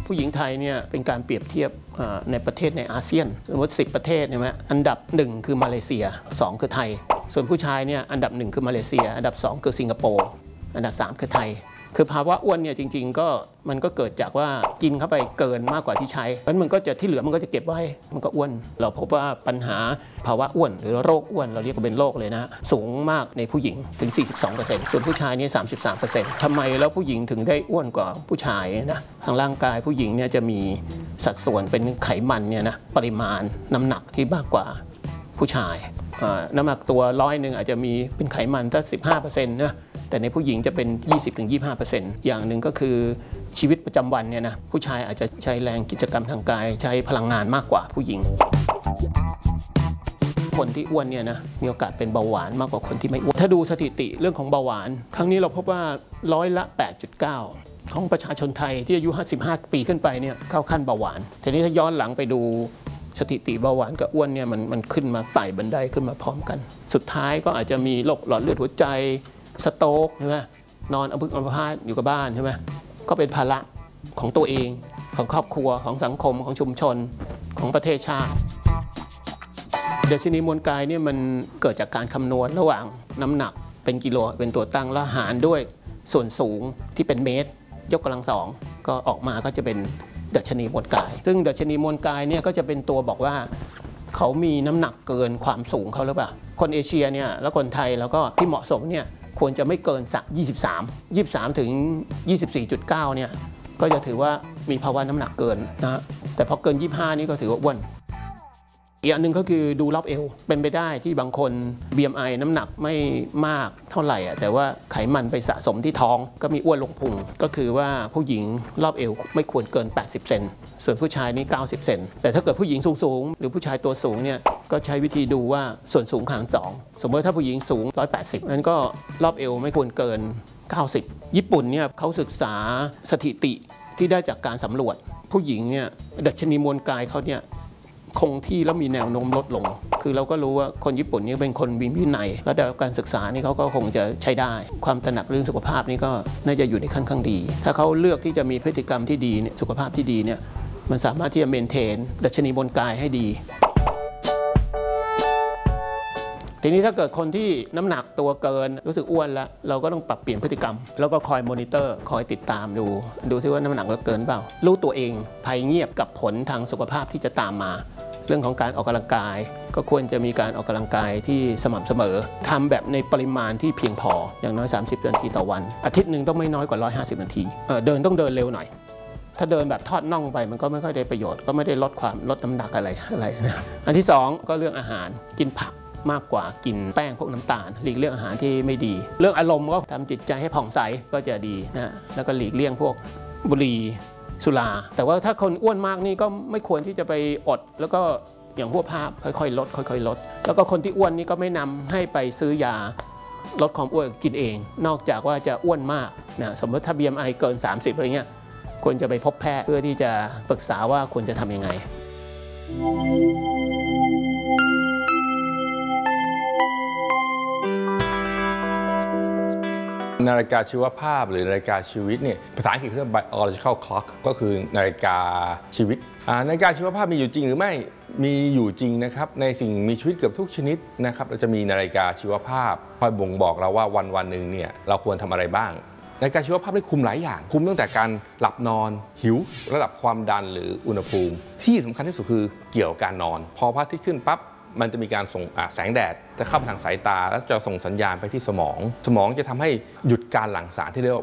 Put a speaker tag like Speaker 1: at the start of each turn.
Speaker 1: ผู้หญิงไทยเนี่ยเป็นการเปรียบเทียบในประเทศในอาเซียนสมมติ10ประเทศใช่ไหมอันดับ1คือมาเลเซีย2คือไทยส่วนผู้ชายเนี่ยอันดับ1คือมาเลเซียอันดับ2คือสิงคโปร์อันดับ3คือไทยคือภาวะอ้วนเนี่ยจริงๆก็มันก็เกิดจากว่ากินเข้าไปเกินมากกว่าที่ใช้เพราะมันก็จะที่เหลือมันก็จะเก็บไว้มันก็อ้วนเราพบว่าปัญหาภาวะอ้วนหรือโรคอ้วนเราเรียกว่าเป็นโรคเลยนะสูงมากในผู้หญิงถึง 42% ส่วนผู้ชายนี่ 33% ทำไมแล้วผู้หญิงถึงได้อ้วนกว่าผู้ชายนะทางร่างกายผู้หญิงเนี่ยจะมีสัดส่วนเป็นไขมันเนี่ยนะปริมาณน้ำหนักที่มากกว่าผู้ชายน้ำหนักตัว100อาจจะมีเป็นไขมันตั้ง 15% นะแต่ในผู้หญิงจะเป็น 20-25% อย่างหนึ่งก็คือชีวิตประจำวันเนี่ยนะผู้ชายอาจจะใช้แรงกิจกรรมทางกายใช้พลังงานมากกว่าผู้หญิงคนที่อ้วนเนี่ยนะมีโอกาสเป็นเบาหวานมากกว่าคนที่ไม่อ้วนถ้าดูสถิติเรื่องของเบาหวานครั้งนี้เราพบว่า8.9%ของประชาชนไทยที่อายุ55ปีขึ้นไปเนี่ยเข้าขั้นเบาหวานทีนี้ถ้าย้อนหลังไปดูสถิติเบาหวานกับอ้วนเนี่ยมันขึ้นมาไต่บันไดขึ้นมาพร้อมกันสุดท้ายก็อาจจะมีโรคหลอดเลือดหัวใจสโตรกใช่ไหมนอนอัมพาตอยู่กับบ้านใช่ไหมก็เป็นภาระของตัวเองของครอบครัวของสังคมของชุมชนของประเทศชาติดัชนีมวลกายเนี่ยมันเกิดจากการคำนวณระหว่างน้ำหนักเป็นกิโลเป็นตัวตั้งแล้วหารด้วยส่วนสูงที่เป็นเมตรยกกำลัง2ก็ออกมาก็จะเป็นดัชนีมวลกายซึ่งดัชนีมวลกายเนี่ยก็จะเป็นตัวบอกว่าเขามีน้ำหนักเกินความสูงเขาหรือเปล่าคนเอเชียเนี่ยแล้วคนไทยแล้วก็ที่เหมาะสมเนี่ยควรจะไม่เกิน23ถึง 24.9 เนี่ยก็จะถือว่ามีภาวะน้ำหนักเกินนะแต่พอเกิน25นี่ก็ถือว่าอ้วนอีกอันหนึ่งก็คือดูรอบเอวเป็นไปได้ที่บางคน BMI น้ำหนักไม่มากเท่าไหร่แต่ว่าไขมันไปสะสมที่ท้องก็มีอ้วนลงพุงก็คือว่าผู้หญิงรอบเอวไม่ควรเกิน80 เซนส่วนผู้ชายนี่90 เซนแต่ถ้าเกิดผู้หญิงสูงหรือผู้ชายตัวสูงเนี่ยก็ใช้วิธีดูว่าส่วนสูงหาร2สมมติถ้าผู้หญิงสูง180นั้นก็รอบเอวไม่ควรเกิน90ญี่ปุ่นเนี่ยเขาศึกษาสถิติที่ได้จากการสำรวจผู้หญิงเนี่ยดัชนีมวลกายเขาเนี่ยคงที่แล้วมีแนวโน้มลดลงคือเราก็รู้ว่าคนญี่ปุ่นนี่เป็นคนมีวินัยและได้รับการศึกษานี่เขาก็คงจะใช้ได้ความตระหนักเรื่องสุขภาพนี่ก็น่าจะอยู่ในขั้นข้างดีถ้าเขาเลือกที่จะมีพฤติกรรมที่ดีเนี่ยสุขภาพที่ดีเนี่ยมันสามารถที่จะเมนเทนดัชนีมวลกายให้ดีทีนี้ถ้าเกิดคนที่น้ำหนักตัวเกินรู้สึกอ้วนแล้วเราก็ต้องปรับเปลี่ยนพฤติกรรมแล้วก็คอยมอนิเตอร์คอยติดตามดูซิว่าน้ำหนักเราเกินเปล่ารู้ตัวเองภัยเงียบกับผลทางสุขภาพที่จะตามมาเรื่องของการออกกำลังกายก็ควรจะมีการออกกำลังกายที่สม่ำเสมอทำแบบในปริมาณที่เพียงพออย่างน้อย30 นาทีต่อวันอาทิตย์หนึ่งต้องไม่น้อยกว่า150 นาทีเดินต้องเดินเร็วหน่อยถ้าเดินแบบทอดน่องไปมันก็ไม่ค่อยได้ประโยชน์ก็ไม่ได้ลดน้ำหนักอะไรนะอันที่2ก็เรื่องอาหารกินผักมากกว่ากินแป้งพวกน้ำตาลหลีกเลี่ยงอาหารที่ไม่ดีเรื่องอารมณ์ก็ทำจิตใจให้ผ่องใสก็จะดีนะแล้วก็หลีกเลี่ยงพวกบุหรี่สุราแต่ว่าถ้าคนอ้วนมากนี่ก็ไม่ควรที่จะไปอดแล้วก็อย่างพวกภาพค่อยๆลดแล้วก็คนที่อ้วนนี่ก็ไม่นำให้ไปซื้อยาลดความอ้วนกินเองนอกจากว่าจะอ้วนมากนะสมมติถ้า BMI เกิน30อะไรเงี้ยควรจะไปพบแพทย์เพื่อที่จะปรึกษาว่าควรจะทำยังไง
Speaker 2: นาฬิกาชีวภาพหรือนาฬิกาชีวิตเนี่ยภาษาอังกฤษเรียก biological clock ก็คือนาฬิกาชีวิตนาฬิกาชีวภาพมีอยู่จริงหรือไม่มีอยู่จริงนะครับในสิ่งมีชีวิตเกือบทุกชนิดนะครับเราจะมีนาฬิกาชีวภาพคอยบ่งบอกเราว่าวันหนึ่งเนี่ยเราควรทำอะไรบ้างนาฬิกาชีวภาพได้คุมหลายอย่างคุมตั้งแต่การหลับนอนหิวระดับความดันหรืออุณหภูมิที่สำคัญที่สุดคือเกี่ยวกับการนอนพอพระอาทิตย์ขึ้นปั๊บมันจะมีการส่งแสงแดดจะเข้าไปทางสายตาแล้วจะส่งสัญญาณไปที่สมองจะทำให้หยุดการหลั่งสารที่เรียกว่า